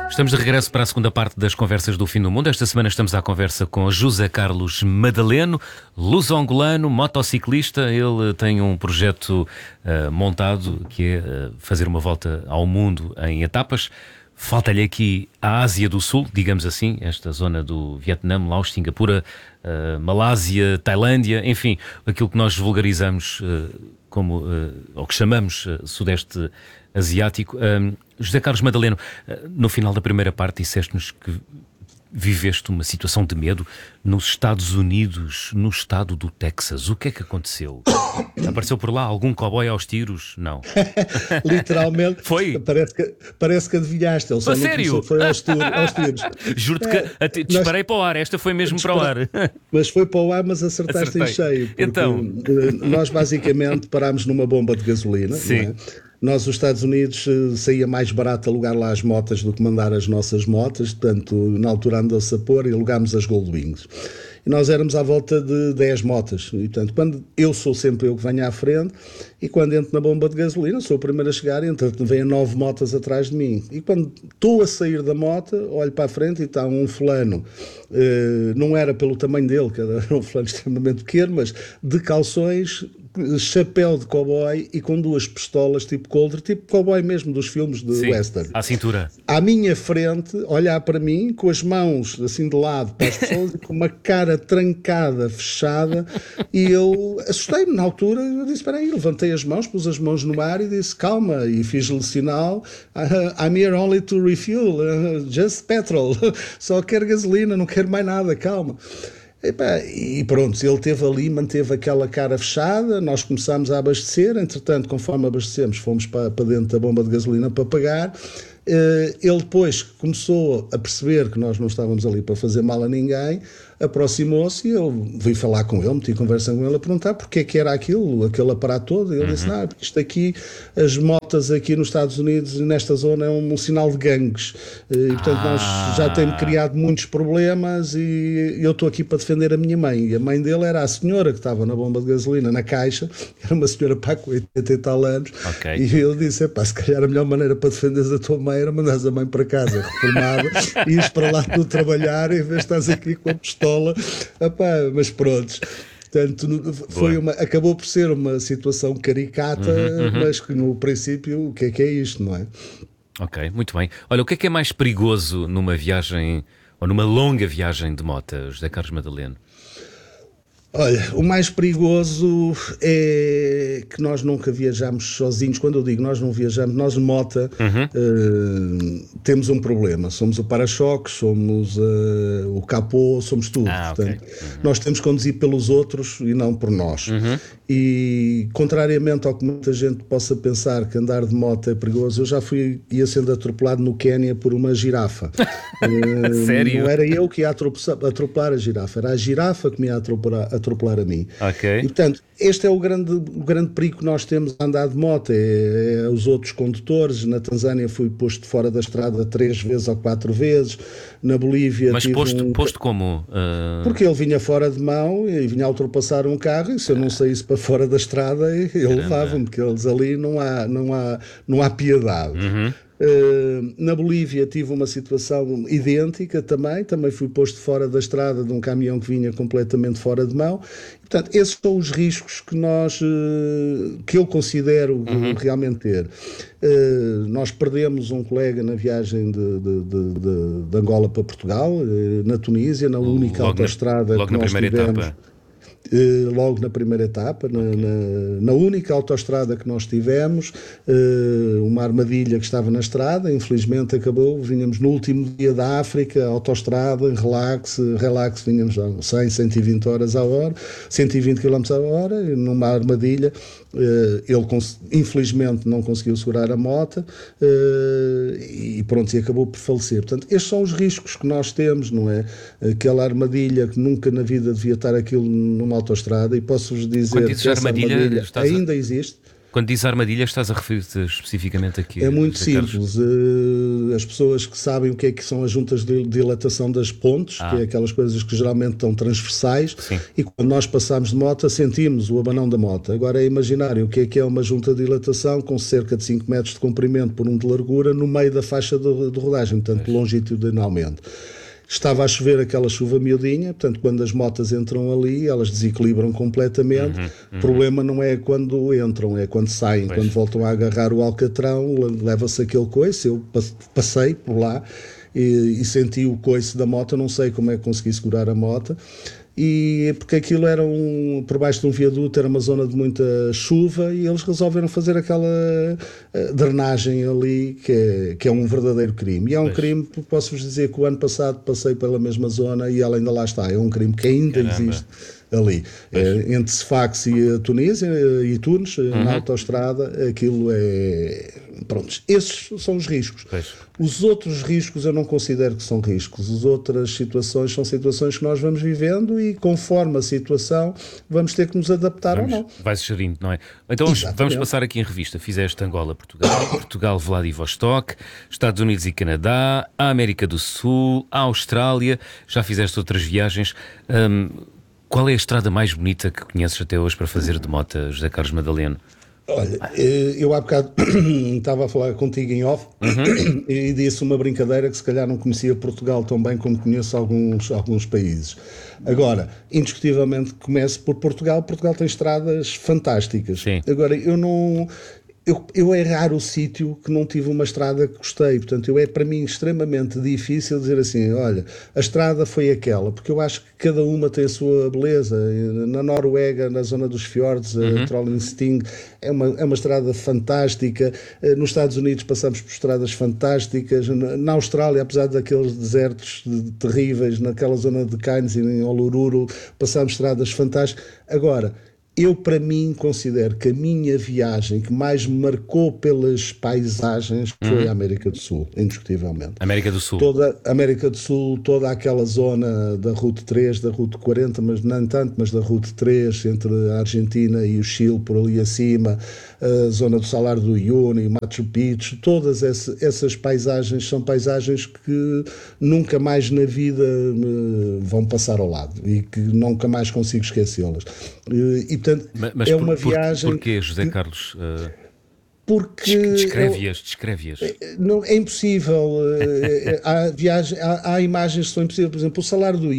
Estamos de regresso para a segunda parte das Conversas do Fim do Mundo. Esta semana estamos à conversa com José Carlos Madaleno, luso-angolano, motociclista. Ele tem um projeto montado que é fazer uma volta ao mundo em etapas. Falta-lhe aqui a Ásia do Sul, digamos assim, esta zona do Vietnã, Laos, Singapura, Malásia, Tailândia, enfim, aquilo que nós vulgarizamos como, ou que chamamos Sudeste Asiático. José Carlos Madaleno, no final da primeira parte disseste-nos que viveste uma situação de medo nos Estados Unidos, no estado do Texas. O que é que aconteceu? Apareceu por lá algum cowboy aos tiros? Não. Literalmente. Foi? Parece que adivinhaste. Ele só a sério? Foi aos tiros. Juro-te que disparei para o ar. Esta foi mesmo para o ar. Mas foi para o ar, mas acertaste em cheio. Então? Nós basicamente parámos numa bomba de gasolina. Sim. Não é? Nós, os Estados Unidos, saía mais barato alugar lá as motas do que mandar as nossas motas, portanto, na altura andou-se a pôr e alugámos as Goldwings. E nós éramos à volta de 10 motas, e portanto, quando eu sou sempre eu que venho à frente, e quando entro na bomba de gasolina, sou o primeiro a chegar, e entretanto vêm 9 motas atrás de mim. E quando estou a sair da moto, olho para a frente e está um fulano, não era pelo tamanho dele, que era um fulano extremamente pequeno, mas de calções, chapéu de cowboy e com 2 pistolas tipo Coldre, tipo cowboy mesmo dos filmes de western. À cintura. À minha frente, olhar para mim, com as mãos assim de lado para as pessoas, com uma cara trancada, fechada, e eu assustei-me na altura. Eu disse, espera aí, levantei as mãos, pus as mãos no ar e disse, calma, e fiz-lhe sinal, I'm here only to refuel, just petrol, só quero gasolina, não quero mais nada, calma. E pronto, ele esteve ali, manteve aquela cara fechada, nós começámos a abastecer, entretanto, conforme abastecemos, fomos para dentro da bomba de gasolina para pagar. Ele depois começou a perceber que nós não estávamos ali para fazer mal a ninguém, aproximou-se e eu vim falar com ele, meti conversa com ele a perguntar porque é que era aquele aparato todo, e ele disse, não, isto aqui, as motas aqui nos Estados Unidos, nesta zona, é um sinal de gangues, e portanto nós já temos criado muitos problemas e eu estou aqui para defender a minha mãe, e a mãe dele era a senhora que estava na bomba de gasolina, na caixa, era uma senhora para com 80 e tal anos, e ele disse, se calhar a melhor maneira para defenderes a tua mãe era mandares a mãe para casa reformada e ires para lá tu trabalhar em vez de estás aqui com a pistola. Mas pronto, portanto, acabou por ser uma situação caricata, mas que no princípio o que é isto, não é? Ok, muito bem. Olha, o que é mais perigoso numa viagem ou numa longa viagem de moto, José Carlos Madaleno? Olha, o mais perigoso é que nós nunca viajamos sozinhos. Quando eu digo nós não viajamos, nós de moto temos um problema. Somos o para-choques, somos o capô, somos tudo. Portanto, nós temos que conduzir pelos outros e não por nós. E, contrariamente ao que muita gente possa pensar que andar de moto é perigoso, eu já ia sendo atropelado no Quénia por uma girafa. Sério? Não era eu que ia atropelar a girafa, era a girafa que me ia atropelar a mim. Okay. E portanto, este é o grande perigo que nós temos a andar de moto, é os outros condutores. Na Tanzânia fui posto fora da estrada 3 vezes ou 4 vezes, na Bolívia... Mas posto como? Porque ele vinha fora de mão e vinha a ultrapassar um carro, e se eu não saísse para fora da estrada, ele levava-me, porque eles ali não há piedade. Na Bolívia tive uma situação idêntica também fui posto fora da estrada de um caminhão que vinha completamente fora de mão. E, portanto, esses são os riscos que eu considero realmente ter. Nós perdemos um colega na viagem de Angola para Portugal, na Tunísia, na única autoestrada que nós tivemos. Logo na primeira etapa, na única autoestrada que nós tivemos, uma armadilha que estava na estrada, infelizmente acabou, vínhamos no último dia da África, autoestrada, relax, vínhamos a 100, 120 horas a hora, 120 km a hora, numa armadilha. Ele infelizmente não conseguiu segurar a moto e pronto, e acabou por falecer. Portanto, estes são os riscos que nós temos, não é? Aquela armadilha que nunca na vida devia estar aquilo numa autoestrada, e posso-vos dizer que essa armadilha ainda existe. Quando diz armadilha, estás a referir-te especificamente aqui? É muito José Carlos? simples. As pessoas que sabem o que é que são as juntas de dilatação das pontes, que é aquelas coisas que geralmente estão transversais, Sim. e quando nós passamos de moto, sentimos o abanão da moto. Agora é imaginarem o que é uma junta de dilatação com cerca de 5 metros de comprimento por 1 de largura no meio da faixa de rodagem, portanto, longitudinalmente. Estava a chover aquela chuva miudinha, portanto, quando as motas entram ali, elas desequilibram completamente. O problema não é quando entram, é quando saem, quando voltam a agarrar o alcatrão, leva-se aquele coice. Eu passei por lá e senti o coice da moto, não sei como é que consegui segurar a moto. E porque aquilo era por baixo de um viaduto, era uma zona de muita chuva, e eles resolveram fazer aquela drenagem ali, que é um verdadeiro crime. E é um crime, posso-vos dizer que o ano passado passei pela mesma zona e ela ainda lá está. É um crime que ainda existe ali. Entre Sfax e a Tunísia, e Tunes, na autoestrada, aquilo é... Pronto, esses são os riscos. Os outros riscos eu não considero que são riscos. As outras situações são situações que nós vamos vivendo e, conforme a situação, vamos ter que nos adaptar ou não. Vai-se gerindo, não é? Então vamos passar aqui em revista. Fizeste Angola, Portugal, Portugal, Vladivostok, Estados Unidos e Canadá, a América do Sul, a Austrália, já fizeste outras viagens. Qual é a estrada mais bonita que conheces até hoje para fazer de moto, José Carlos Madaleno? Olha, eu há bocado estava a falar contigo em off e disse uma brincadeira que se calhar não conhecia Portugal tão bem como conheço alguns países. Agora, indiscutivelmente começo por Portugal. Portugal tem estradas fantásticas. Sim. Agora, eu é raro o sítio que não tive uma estrada que gostei. Portanto, é para mim extremamente difícil dizer assim, olha, a estrada foi aquela, porque eu acho que cada uma tem a sua beleza. Na Noruega, na zona dos fiordes, a Trollhättan é uma estrada fantástica. Nos Estados Unidos passamos por estradas fantásticas. Na Austrália, apesar daqueles desertos terríveis, naquela zona de Cairns e em Uluru, passamos estradas fantásticas. Agora, eu, para mim, considero que a minha viagem que mais me marcou pelas paisagens foi a América do Sul, indiscutivelmente. América do Sul. Toda a América do Sul, toda aquela zona da Route 3, da Route 40, mas não tanto, mas da Route 3, entre a Argentina e o Chile, por ali acima, a zona do Salar do Uyuni, Machu Picchu, todas essas paisagens são paisagens que nunca mais na vida vão passar ao lado e que nunca mais consigo esquecê-las. E, portanto, mas é uma viagem... Porquê, José Carlos? Porque descreve-as. Não, é impossível. Há imagens que são impossíveis. Por exemplo, o Salar do